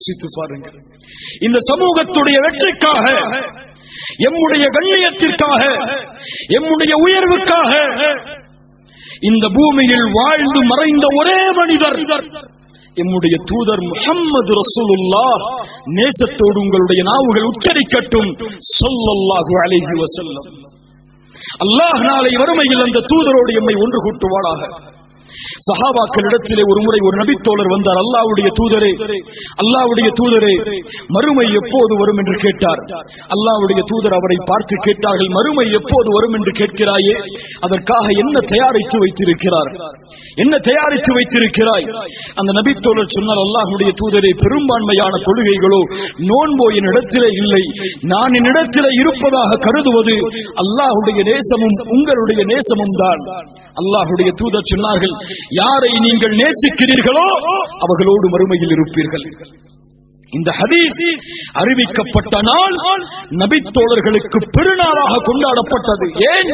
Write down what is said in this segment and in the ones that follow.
பாருங்கள், இந்த சமூகத்துடைய வெற்றிக்காக, எம்முடைய கண்ணியத்திற்காக, எம்முடைய உயர்வுக்காக இந்த பூமியில் வாழ்ந்து மறைந்த ஒரே மனிதர் எம்முடைய தூதர் முஹம்மது ரசூலுல்லாஹ். நேசத்தோடு உங்களுடைய நாவுகள் உச்சரிக்கட்டும், ஸல்லல்லாஹு அலைஹி வஸல்லம். அல்லாஹ் நாளை வறுமையில் அந்த தூதரோடு எம்மை ஒன்று கூட்டுவானாக. சஹாபாக்களிடத்திலே ஒரு முறை ஒரு நபித்தோழர் வந்தார். அல்லாஹ்வுடைய தூதரே, மறுமை எப்போது வரும் என்று கேட்டார். அல்லாஹ்வுடைய தூதர் அவரை பார்த்து கேட்டார்கள், மறுமை எப்போது வரும் என்று கேட்கிறாயே, அதற்காக என்ன தயாரித்து வைத்திருக்கிறாய்? அந்த நபித்தோழர் சொன்னார், அல்லாஹ்வுடைய தூதரே, பெரும்பான்மையான தொழுகைகளோ நோன்போ என்னிடத்திலே இல்லை. நான் என்னிடத்திலே இருப்பதாக கருதுவது அல்லாஹ்வுடைய நேசமும் உங்களுடைய நேசமும் தான். அல்லாஹ்வுடைய தூதர் சொன்னார்கள், யாரை நீங்கள் நேசிக்கிறீர்களோ அவர்களோடு மறுமையில் இருப்பீர்கள். இந்த ஹதீஸ் அறிவிக்கப்பட்ட நாள் நபித்தோழர்களுக்கு பெருநாளாக கொண்டாடப்பட்டது. ஏன்?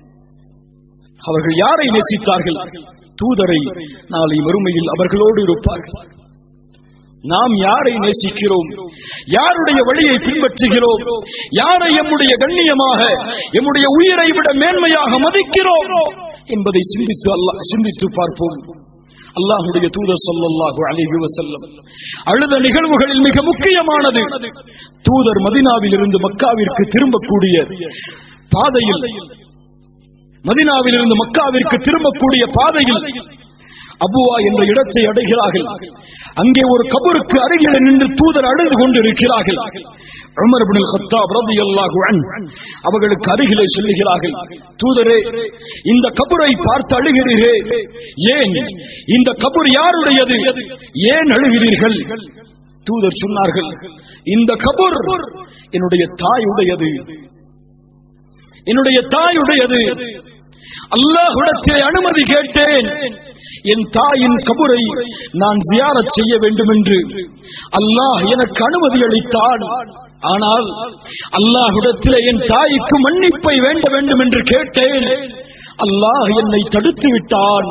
அவர்கள் யாரை நேசித்தார்கள்? தூதரை. நாளை மறுமையில் அவர்களோடு இருப்பார்கள். நாம் யாரை நேசிக்கிறோம்? யாருடைய வழியை பின்பற்றுகிறோம்? யாரை எம்முடைய கண்ணியமாக, எம்முடைய உயிரை விட மேன்மையாக மதிக்கிறோம் என்பதை சிந்தித்து பார்ப்போம். அல்லாஹ்வுடைய தூதர் ஸல்லல்லாஹு அலைஹி வஸல்லம் அழுத நிகழ்வுகளில் மிக முக்கியமானது, தூதர் மதீனாவில் இருந்து மக்காவிற்கு திரும்பக்கூடிய பாதையில், மதீனாவில் இருந்து மக்காவிற்கு திரும்பக்கூடிய பாதையில் அபுவா என்ற இடத்தை அடைகிறார்கள். அங்கே ஒரு கபருக்கு அருகில் நின்று தூதர் அழுது கொண்டிருக்கிறார்கள். உமர் இப்னு கத்தாப் ரலியல்லாஹு அன்ஹு அவர்களுக்கு அருகிலே சொல்லுகிறார்கள், தூதரே, இந்த கபரை பார்த்து அழுகிறீரே, ஏன்? இந்த கபர் யாருடையது? ஏன் அழுகிறீர்கள்? தூதர் சொன்னார்கள், இந்த கபர் என்னுடைய தாயுடையது. அல்லாஹ்விடத்திலே அனுமதி கேட்டேன், என் தாயின் கபரை நான் ஜியாரத் செய்ய வேண்டும் என்று. அல்லாஹ் எனக்கு அனுமதி அளித்தான். ஆனால் அல்லாஹ்விடத்திலே என் தாய்க்கு மன்னிப்பை வேண்ட வேண்டும் என்று கேட்டேன். அல்லாஹ் என்னை தடுத்து விட்டான்.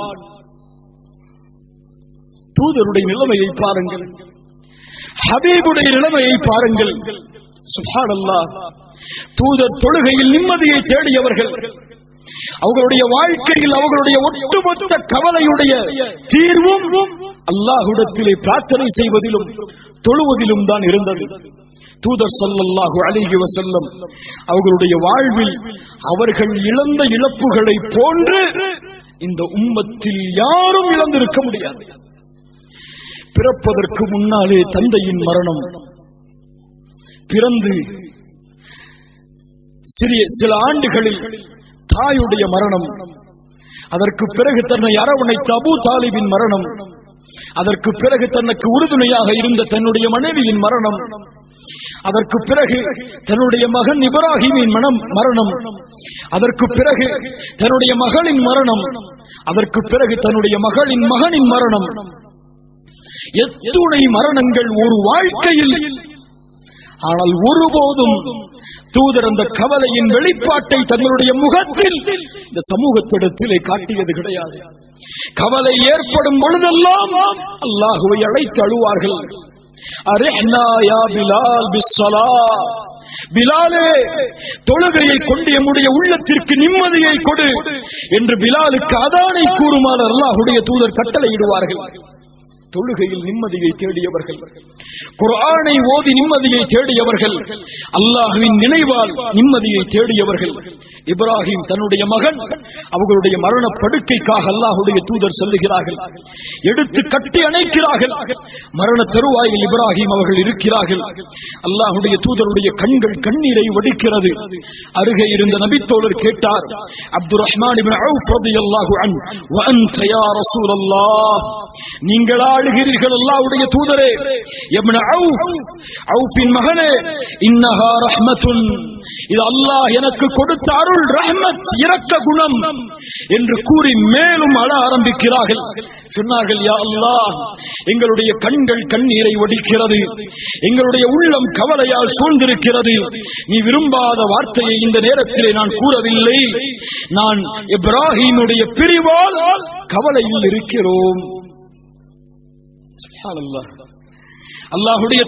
தூதருடைய நிலைமையை பாருங்கள், ஹபீபுடைய நிலைமையை பாருங்கள். சுப்ஹானல்லாஹ். தூதர் தொழுகையில் நிம்மதியை தேடியவர்கள். அவர்களுடைய வாழ்க்கையில் அவர்களுடைய ஒட்டுமொத்த கவலையுடைய தீர்வும் அல்லாஹ்விடத்திலே பிரார்த்தனை செய்வதிலும் தொழுவதிலும் தான் இருந்தது. தூதர் ஸல்லல்லாஹு அலைஹி வஸல்லம் அவர்களுடைய வாழ்வில் அவர்கள் இழந்த இழப்புகளை போன்று இந்த உம்மத்தில் யாரும் இழந்திருக்க முடியாது. பிறப்பதற்கு முன்னாலே தந்தையின் மரணம், பிறந்து சில ஆண்டுகளில் தாயுடைய மரணம், அதற்கு பிறகு தன்னை அரவணைத்த அபூ தாலிபின் மரணம், அதற்கு பிறகு தனக்கு உறுதுணையாக இருந்த தன்னுடைய மனைவியின் மரணம், அதற்கு பிறகு தன்னுடைய மகன் இப்ராஹிமின் மரணம், அதற்கு பிறகு தன்னுடைய மகளின் மரணம், அதற்கு பிறகு தன்னுடைய மகளின் மகனின் மரணம். எத்துணை மரணங்கள் ஒரு வாழ்க்கையில்! ஆனால் ஒருபோதும் தூதர் அந்த கவலையின் வெளிப்பாட்டை தங்களுடைய முகத்தில் இந்த சமூகத்திடத்திலே காட்டியது கிடையாது. கவலை ஏற்படும் பொழுதெல்லாம் அல்லாஹுவை அழைத்து அழுவார்கள். அரிஹ்னா யா பிலால் பிஸ்ஸலா, பிலாலே, தொழுகையை கொண்டு நம்முடைய உள்ளத்திற்கு நிம்மதியை கொடு என்று பிலாலுக்கு அதானை கூறுமாறு அல்லாஹ்வுடைய தூதர் கட்டளையிடுவார்கள். தொழுகையில் நிம்மதியை தேடியவர்கள், குர்ஆனை ஓதி நிம்மதியை தேடியவர்கள், அல்லாஹ்வின் நினைவால் நிம்மதியை தேடியவர்கள். இப்ராஹிம் தன்னுடைய மகன் அவர்களுடைய மரண படுக்கைக்காக அல்லாஹ்வுடைய தூதர் சொல்லுகிறார்கள், எடுத்து கட்டி அணைக்கிறார்கள். மரண தருவாயில் இப்ராஹிம் அவர்கள் இருக்கிறார்கள். அல்லாஹ்வுடைய தூதருடைய கண்கள் கண்ணீரை வடிக்கிறது. அருகே இருந்த நபித்தோழர் கேட்டார், அப்துர் ரஹ்மான் இப்னு அவுஃப் ரலியல்லாஹு அன்ஹு, வ அன்த யா ரசூலல்லாஹ், நீங்கள் அழுகிறீர்கள் அல்லாஹ்வுடைய தூதரே? இப்னு அவுஃபின் மகனே, இன்னஹா ரஹ்மத்துன், இது அல்லாஹ் எனக்கு கொடுத்த அருள், ரஹ்மத், இரக்க குணம் என்று கூறி மேலும் அழ ஆரம்பிக்கிறார்கள். சொன்னார்கள், யா அல்லாஹ், எங்களுடைய கண்கள் கண்ணீரை வடிக்கிறது, எங்களுடைய உள்ளம் கவலையால் சூழ்ந்திருக்கிறது. நீ விரும்பாத வார்த்தையை இந்த நேரத்திலே நான் கூறவில்லை. நான் இப்ராஹிமுடைய பிரிவால் கவலையில் இருக்கிறோம். சுப்ஹானல்லாஹ். அல்லாஹ்வுடைய